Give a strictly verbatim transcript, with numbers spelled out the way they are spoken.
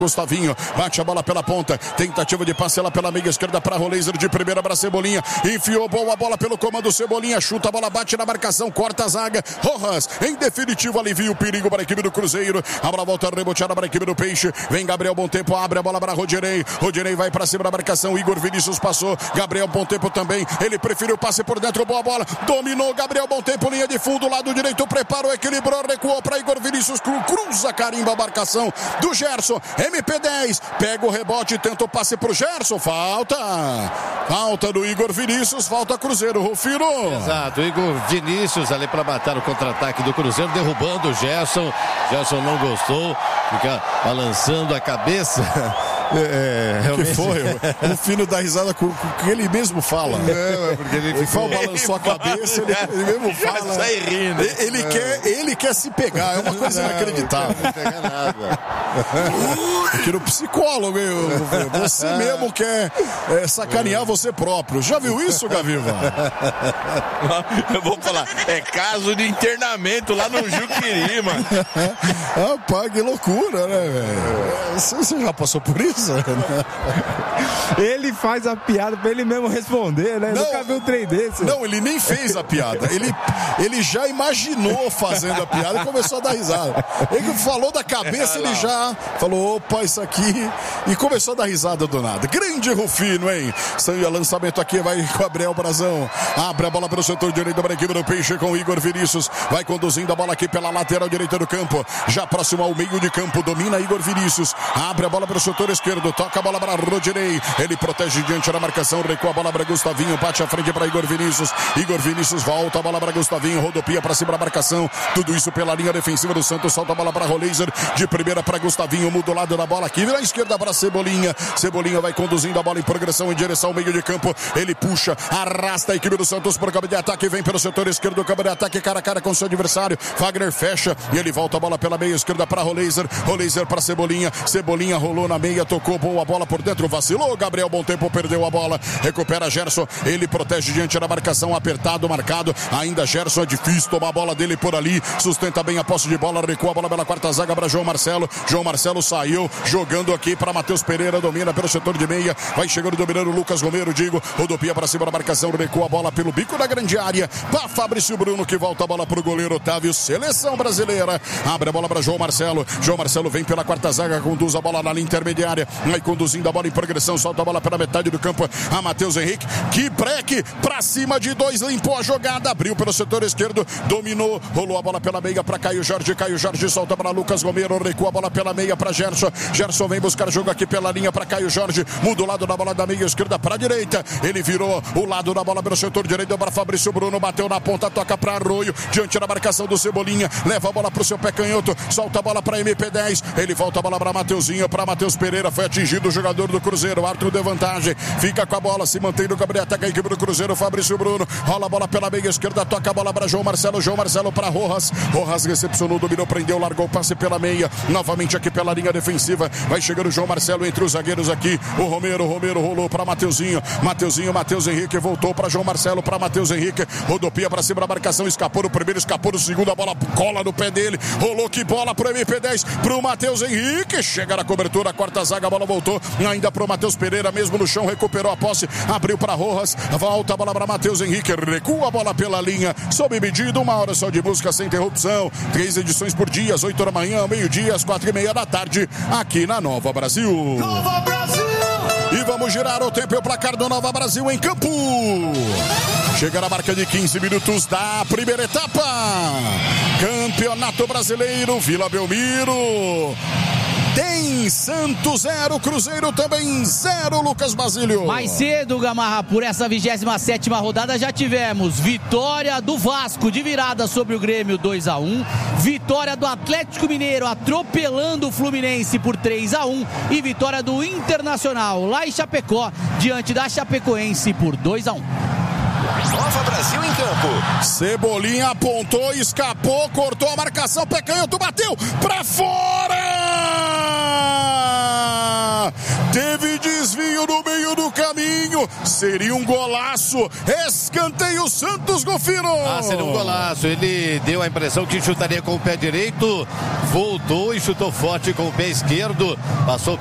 Gustavinho, bate a bola pela ponta, tentativa de passe lá pela meia esquerda para Roleiser, de primeira para Cebolinha, enfiou boa bola pelo comando, Cebolinha chuta a bola, bate na marcação, corta a zaga, Rojas, em definitivo alivia o perigo para a equipe do Cruzeiro, a bola volta reboteada para a equipe do Peixe, vem Gabriel Bom Tempo, abre a bola para Rodinei, Rodinei vai para cima da marcação, Igor Vinícius passou, Gabriel Bom Tempo também, ele preferiu o passe por dentro, boa bola, dominou Gabriel Bom Tempo, linha de fundo, lado direito, preparou, equilibrou, recuou para Igor Vinícius, cruza, carimba a marcação do Gerson, M P dez, pega o rebote, tenta o passe pro Gerson, falta, falta do Igor Vinícius, falta Cruzeiro, Rufino. Exato, Igor Vinícius ali para matar o contra-ataque do Cruzeiro, derrubando o Gerson, Gerson não gostou, fica balançando a cabeça. É, realmente. Que foi? O Rufino dá risada com o que ele mesmo fala. Não, é porque ele, ele fala, balançou a cabeça, ele, ele mesmo fala. Sai rindo. Ele, ele, quer, ele quer se pegar, é uma coisa não, inacreditável. Não pega nada. Aqui no psicólogo, você é. mesmo quer é, sacanear você próprio. Já viu isso, Gaviva? Eu vou falar, é caso de internamento lá no Juqueri, mano. Rapaz, que loucura, né, velho? Você já passou por isso? Ele faz a piada pra ele mesmo responder, né? Não, nunca viu um trem desse. Não, ele nem fez a piada. Ele, ele já imaginou fazendo a piada e começou a dar risada. Ele falou da cabeça, ele já falou, opa, isso aqui. E começou a dar risada do nada. Grande Rufino, hein? Saiu lançamento aqui, vai com Gabriel Brazão. Abre a bola para o setor direito da equipe do Peixe com o Igor Vinícius. Vai conduzindo a bola aqui pela lateral direita do campo. Já próximo ao meio de campo, domina Igor Vinícius. Abre a bola para o setor esquerdo, toca a bola para Rodinei. Ele protege diante da marcação, recua a bola para Gustavinho, bate a frente para Igor Vinícius. Igor Vinícius volta a bola para Gustavinho, rodopia para cima da marcação. Tudo isso pela linha defensiva do Santos. Solta a bola para Roleiser, de primeira para Gustavinho, muda o lado da bola aqui, vira à esquerda para Cebolinha. Cebolinha vai conduzindo a bola em progressão em direção ao meio de campo. Ele puxa, arrasta a equipe do Santos para o campo de ataque, vem pelo setor esquerdo do campo de ataque, cara a cara com seu adversário. Wagner fecha e ele volta a bola pela meia esquerda para Roleiser. Roleiser para Cebolinha. Cebolinha rolou na meia, tocou boa bola por dentro, vacilou. Gabriel Bom Tempo perdeu a bola, recupera Gerson. Ele protege diante da marcação, apertado, marcado. Ainda Gerson, é difícil tomar a bola dele por ali. Sustenta bem a posse de bola, recua a bola pela quarta zaga para João Marcelo. João Marcelo saiu, jogando aqui para Matheus Pereira, domina pelo setor de meia, vai chegando dominando o Lucas Romero, digo, rodopia para cima da marcação, recua a bola pelo bico da grande área, para Fabrício Bruno, que volta a bola para o goleiro Otávio, seleção brasileira, abre a bola para João Marcelo, João Marcelo vem pela quarta zaga, conduz a bola na linha intermediária, vai conduzindo a bola em progressão, solta a bola pela metade do campo, a Matheus Henrique, que breque, para cima de dois, limpou a jogada, abriu pelo setor esquerdo, dominou, rolou a bola pela meia para Caio Jorge, Caio Jorge solta para Lucas Romero, recua a bola pela meia para Gerson, Gerson vem buscar jogo aqui pela linha para Caio Jorge, muda o lado da bola da meia esquerda para a direita, ele virou o lado da bola pelo setor direito para Fabrício Bruno, bateu na ponta, toca para Arroio, diante da marcação do Cebolinha, leva a bola para o seu pé canhoto, solta a bola para M P dez, ele volta a bola para Mateuzinho, para Matheus Pereira, foi atingido o jogador do Cruzeiro, Arthur de vantagem, fica com a bola, se mantém no campo de ataque a equipe do Cruzeiro, Fabrício Bruno, rola a bola pela meia esquerda, toca a bola para João Marcelo, João Marcelo para Rojas, Rojas recepcionou, dominou, prendeu, largou o passe pela meia, novamente aqui pela linha defensiva, vai chegando o João Marcelo entre os zagueiros aqui, o Romero, Romero rolou para Mateuzinho, Mateuzinho, Matheus Henrique voltou para João Marcelo, para Matheus Henrique, rodopia para cima da marcação, escapou no primeiro, escapou no segundo, a bola cola no pé dele, rolou que bola pro M P dez, pro Matheus Henrique, chega na cobertura, a quarta zaga, a bola voltou, ainda pro Matheus Pereira, mesmo no chão, recuperou a posse, abriu para Rojas, volta a bola para Matheus Henrique, recua a bola pela linha, sob medida, uma hora só de música sem interrupção, três edições por dia, às oito da manhã, meio-dia, às quatro e meia da tarde, aqui na Nova Brasil. Nova Brasil! E vamos girar o tempo e o placar do Nova Brasil em campo. Chega na marca de quinze minutos da primeira etapa. Campeonato Brasileiro, Vila Belmiro. Tem Santos zero, Cruzeiro também zero, Lucas Basílio. Mais cedo, Gamarra, por essa vigésima sétima rodada já tivemos vitória do Vasco de virada sobre o Grêmio dois a um, vitória do Atlético Mineiro atropelando o Fluminense por três a um e vitória do Internacional lá em Chapecó diante da Chapecoense por dois a um. Nova Brasil em campo. Cebolinha apontou, escapou, cortou a marcação, pé canhoto, bateu pra fora! Teve desvio no meio do caminho, escanteio, seria um golaço. Escanteio Santos, Golfino. Ah, seria um golaço. Ele deu a impressão que chutaria com o pé direito, voltou e chutou forte com o pé esquerdo, passou